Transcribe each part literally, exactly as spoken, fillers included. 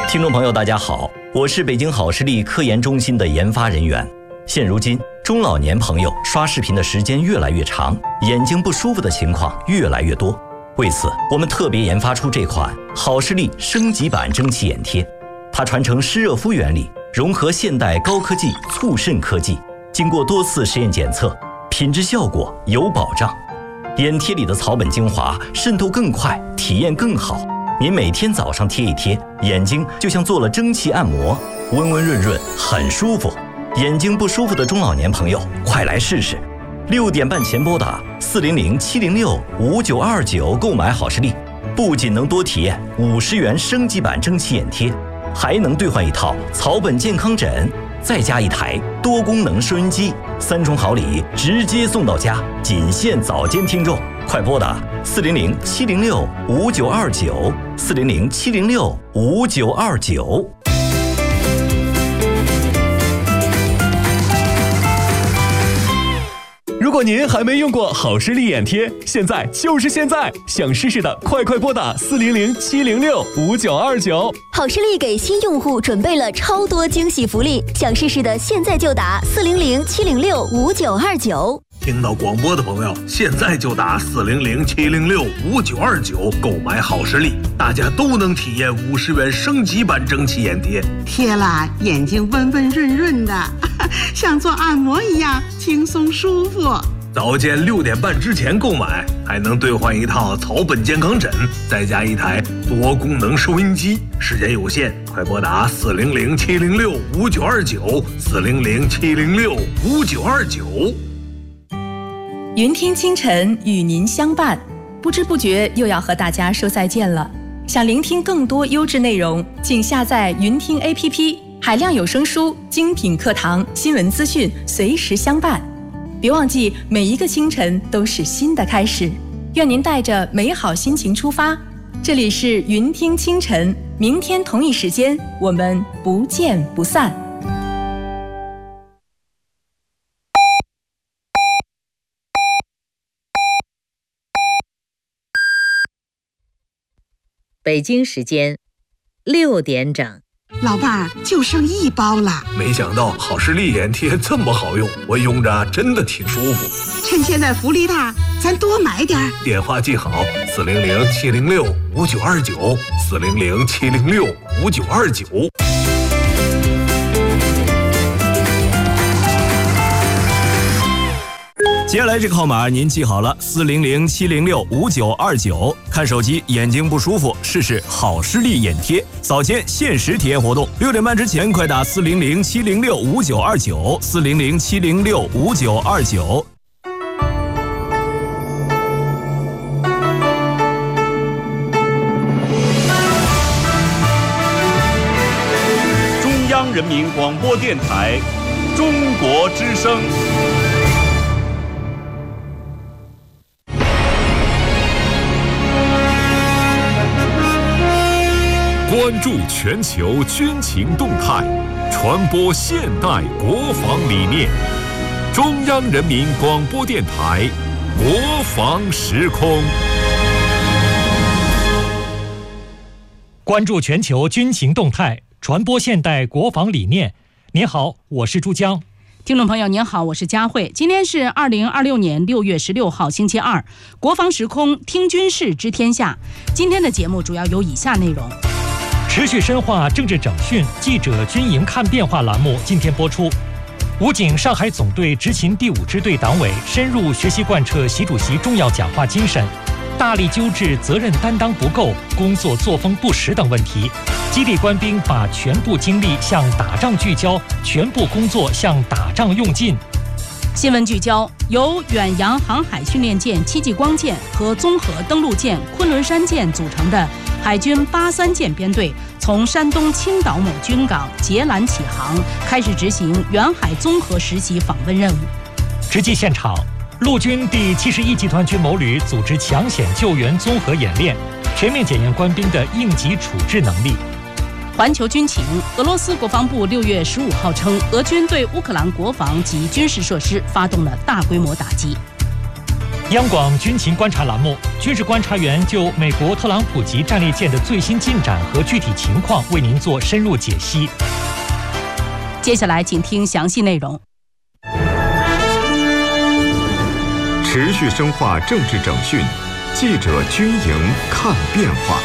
听众朋友大家好，我是北京好视力科研中心的研发人员。现如今中老年朋友刷视频的时间越来越长，眼睛不舒服的情况越来越多。为此，我们特别研发出这款好视力升级版蒸汽眼贴，它传承湿热敷原理，融合现代高科技促渗科技，经过多次实验检测，品质效果有保障。眼贴里的草本精华渗透更快，体验更好。您每天早上贴一贴，眼睛就像做了蒸汽按摩，温温润润，很舒服。眼睛不舒服的中老年朋友，快来试试！六点半前拨打四零零七零六五九二九购买好视力，不仅能多体验五十元升级版蒸汽眼贴，还能兑换一套草本健康枕，再加一台多功能收音机，三重好礼直接送到家，仅限早间听众，快拨打四零零七零六五九二九四零零七零六五九二九。 如果您还没用过好视力眼贴，现在就是现在！想试试的，快快拨打四零零七零六五九二九。 好视力给新用户准备了超多惊喜福利，想试试的现在就打四零零七零六五九二九。 听到广播的朋友，现在就打四零零七零六五九二九购买好视力，大家都能体验五十元升级版蒸汽眼贴， 贴了眼睛温温润润的，像做按摩一样轻松舒服。 早间六点半之前购买，还能兑换一套草本健康枕，再加一台多功能收音机。时间有限，快拨打四零零七零六五九二九四零零七零六五九二九。 云听清晨与您相伴，不知不觉又要和大家说再见了。想聆听更多优质内容，请下载云听 A P P， 海量有声书、精品课堂、新闻资讯随时相伴。别忘记，每一个清晨都是新的开始。愿您带着美好心情出发。这里是云听清晨，明天同一时间我们不见不散。 北京时间六点整。 老伴儿，就剩一包了。 没想到好视力眼贴这么好用，我用着真的挺舒服。 趁现在福利大，咱多买点儿。 电话记好：四零零七零六五九二九，四零零七零六五九二九。 接下来这个号码您记好了，四零零七零六五九二九。看手机眼睛不舒服，试试好视力眼贴，早间限时体验活动，六点半之前快打四零零七零六五九二九，四零零七零六五九二九。 中央人民广播电台，中国之声。 关注全球军情动态，传播现代国防理念。中央人民广播电台国防时空。 关注全球军情动态，传播现代国防理念。您好，我是朱江。 听众朋友您好，我是佳慧。今天是二零二六年六月十六号星期二，国防时空听军事知天下。今天的节目主要有以下内容： 持续深化政治整训，记者军营看变化栏目今天播出。武警上海总队执勤第五支队党委深入学习贯彻习主席重要讲话精神，大力纠治责任担当不够、工作作风不实等问题，激励官兵把全部精力向打仗聚焦，全部工作向打仗用尽。 新闻聚焦：由远洋航海训练舰戚继光舰和综合登陆舰昆仑山舰组成的海军八三舰编队，从山东青岛某军港截拦起航，开始执行远海综合实习访问任务。 直击现场，陆军第七十一集团军某旅组织抢险救援综合演练，全面检验官兵的应急处置能力。 环球军情，俄罗斯国防部六月十五号称，俄军对乌克兰国防及军事设施发动了大规模打击。 央广军情观察栏目，军事观察员就美国特朗普级战列舰的最新进展和具体情况为您做深入解析。 接下来请听详细内容。 持续深化政治整训，记者军营看变化。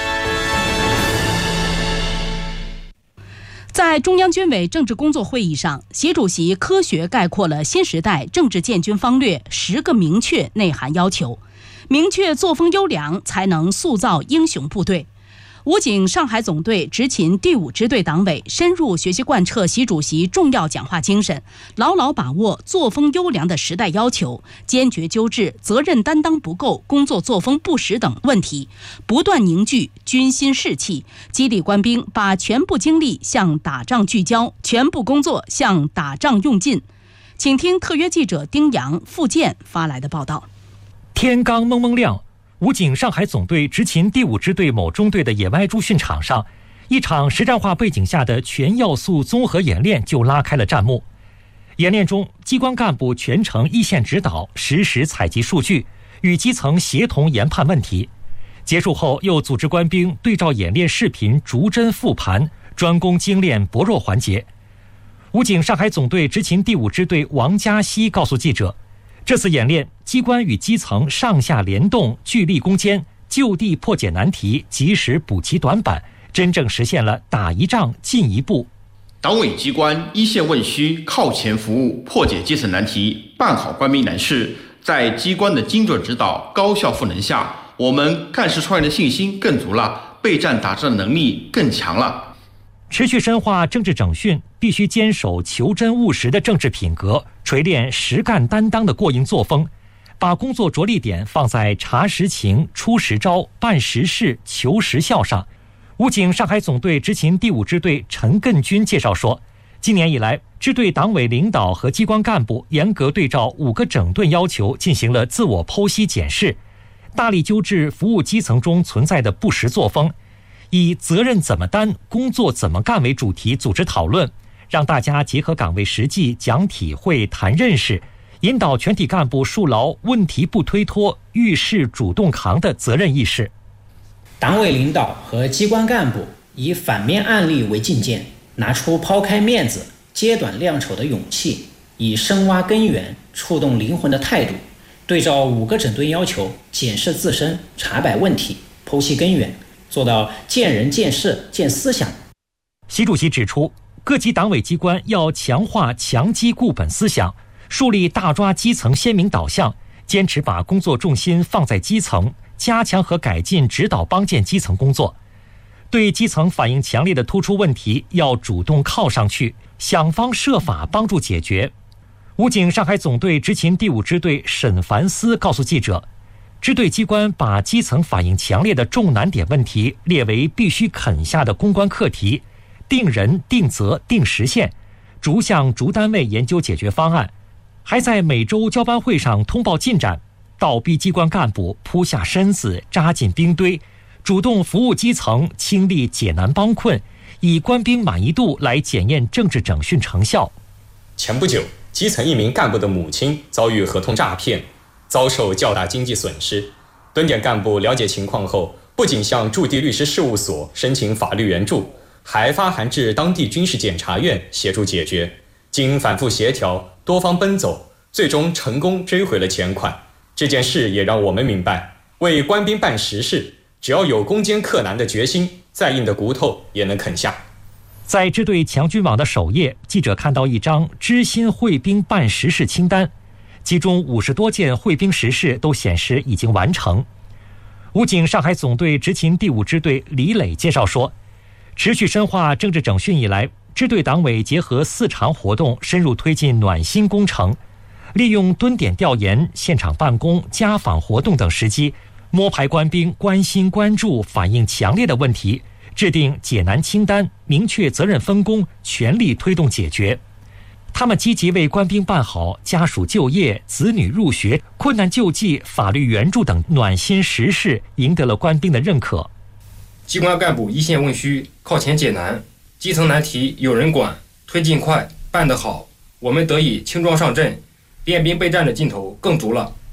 在中央军委政治工作会议上，习主席科学概括了新时代政治建军方略十个明确内涵要求，明确作风优良，才能塑造英雄部队。武警上海总队执勤第五支队党委深入学习贯彻习主席重要讲话精神，牢牢把握作风优良的时代要求，坚决纠治责任担当不够、工作作风不实等问题，不断凝聚军心士气，激励官兵把全部精力向打仗聚焦，全部工作向打仗用尽。请听特约记者丁阳、付健发来的报道。 天刚蒙蒙亮，武警上海总队执勤第五支队某中队的野外驻训场上，一场实战化背景下的全要素综合演练就拉开了战幕。演练中，机关干部全程一线指导，实时采集数据，与基层协同研判问题。结束后，又组织官兵对照演练视频逐帧复盘，专攻精炼薄弱环节。武警上海总队执勤第五支队王嘉熙告诉记者，这次演练，机关与基层上下联动，聚力攻坚，就地破解难题，及时补齐短板，真正实现了打一仗进一步。 党委机关一线问需，靠前服务，破解基层难题，办好官兵难事。在机关的精准指导、高效赋能下，我们干事创业的信心更足了，备战打仗的能力更强了。 持续深化政治整训，必须坚守求真务实的政治品格，锤炼实干担当的过硬作风，把工作着力点放在查实情、出实招、办实事、求实效上。武警上海总队执勤第五支队陈艮军介绍说，今年以来，支队党委领导和机关干部严格对照五个整顿要求进行了自我剖析检视，大力纠治服务基层中存在的不实作风，以责任怎么担、工作怎么干为主题组织讨论，让大家结合岗位实际讲体会、谈认识，引导全体干部树牢问题不推脱、遇事主动扛的责任意识。 党委领导和机关干部以反面案例为借鉴，拿出抛开面子、揭短亮丑的勇气，以深挖根源、触动灵魂的态度，对照五个整顿要求，检视自身、查摆问题、剖析根源，做到见人、见事、见思想。 习主席指出，各级党委机关要强化强基固本思想，树立大抓基层鲜明导向，坚持把工作重心放在基层，加强和改进指导帮建基层工作。对基层反映强烈的突出问题，要主动靠上去，想方设法帮助解决。武警上海总队执勤第五支队沈凡思告诉记者，支队机关把基层反映强烈的重难点问题列为必须啃下的攻关课题，定人、定责、定时限，逐项逐单位研究解决方案，还在每周交班会上通报进展，倒逼机关干部扑下身子，扎进兵堆，主动服务基层，倾力解难帮困，以官兵满意度来检验政治整训成效。 前不久，基层一名干部的母亲遭遇合同诈骗，遭受较大经济损失。蹲点干部了解情况后，不仅向驻地律师事务所申请法律援助，还发函至当地军事检察院协助解决。经反复协调，多方奔走，最终成功追回了钱款。这件事也让我们明白，为官兵办实事，只要有攻坚克难的决心，再硬的骨头也能啃下。 在支队强军网的首页，记者看到一张知心会兵办实事清单，其中五十多件会兵实事都显示已经完成。武警上海总队执勤第五支队李磊介绍说，持续深化政治整训以来，支队党委结合四常活动，深入推进暖心工程，利用蹲点调研、现场办公、家访活动等时机，摸排官兵关心关注、反映强烈的问题，制定解难清单，明确责任分工，全力推动解决。他们积极为官兵办好家属就业、子女入学、困难救济、法律援助等暖心实事，赢得了官兵的认可。 机关干部一线问需，靠前解难，基层难题有人管，推进快，办得好，我们得以轻装上阵，练兵备战的劲头更足了。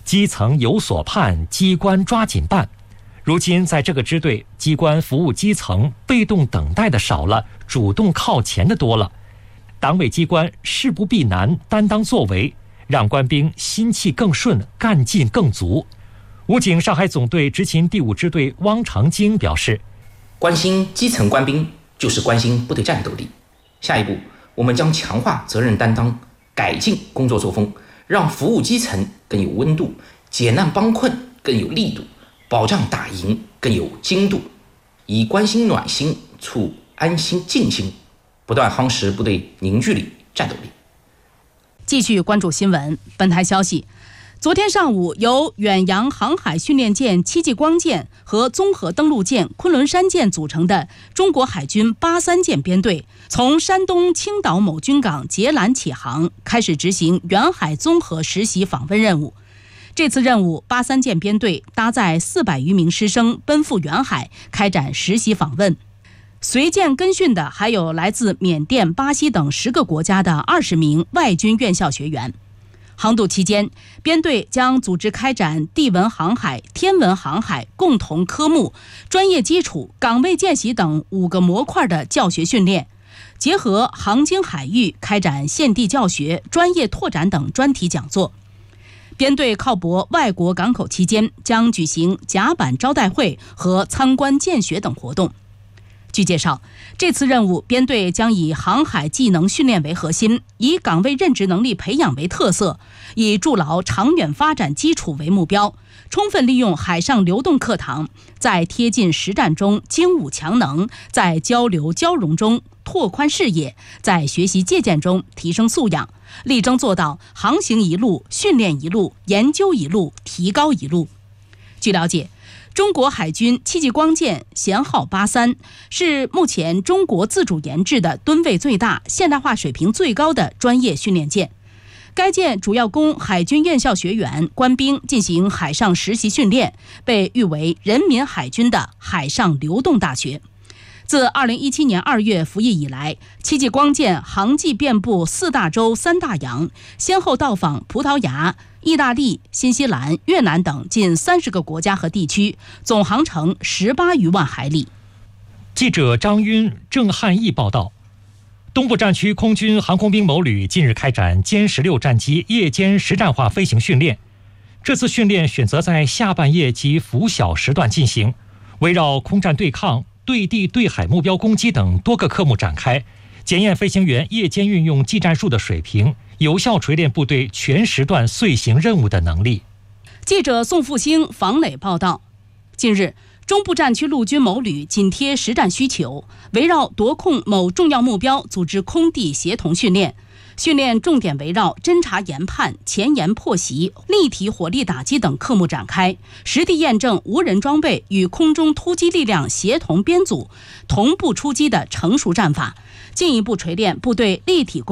基层有所盼，机关抓紧办。如今在这个支队，机关服务基层，被动等待的少了，主动靠前的多了。党委机关事不避难，担当作为，让官兵心气更顺，干劲更足。武警上海总队执勤第五支队汪长京表示， 关心基层官兵就是关心部队战斗力。下一步，我们将强化责任担当，改进工作作风，让服务基层更有温度，解难帮困更有力度，保障打赢更有精度，以关心暖心促安心静心，不断夯实部队凝聚力、战斗力。 继续关注新闻。本台消息，昨天上午，由远洋航海训练舰戚继光舰和综合登陆舰昆仑山舰组成的中国海军八三舰编队，从山东青岛某军港截拦起航，开始执行远海综合实习访问任务。这次任务，八三舰编队搭载四百余名师生奔赴远海，开展实习访问。随舰跟训的还有来自缅甸、巴西等十个国家的二十名外军院校学员。航渡期间，编队将组织开展地文航海、天文航海共同科目、专业基础、岗位见习等五个模块的教学训练，结合航经海域开展现地教学、专业拓展等专题讲座。编队靠泊外国港口期间，将举行甲板招待会和参观见学等活动。据介绍，这次任务编队将以航海技能训练为核心，以岗位任职能力培养为特色，以筑牢长远发展基础为目标，充分利用海上流动课堂，在贴近实战中精武强能，在交流交融中拓宽视野，在学习借鉴中提升素养，力争做到航行一路、训练一路、研究一路、提高一路。据了解，中国海军戚继光舰舷号八三是目前中国自主研制的吨位最大、现代化水平最高的专业训练舰。该舰主要供海军院校学员、官兵进行海上实习训练，被誉为人民海军的海上流动大学。自二零一七年二月服役以来，戚继光舰航迹遍布四大洲、三大洋，先后到访葡萄牙、意大利、新西兰、越南等近三十个国家和地区，总航程十八余万海里。 记者张晕、郑汉义报道，东部战区空军航空兵某旅近日开展歼十六战机夜间实战化飞行训练。这次训练选择在下半夜及拂晓时段进行，围绕空战对抗、对地对海目标攻击等多个科目展开，检验飞行员夜间运用技战术的水平，有效锤炼部队全时段遂行任务的能力。 记者宋复兴、房磊报道，近日，中部战区陆军某旅紧贴实战需求，围绕夺控某重要目标组织空地协同训练。训练重点围绕侦察研判、前沿破袭、立体火力打击等科目展开，实地验证无人装备与空中突击力量协同编组、同步出击的成熟战法，进一步锤炼部队立体攻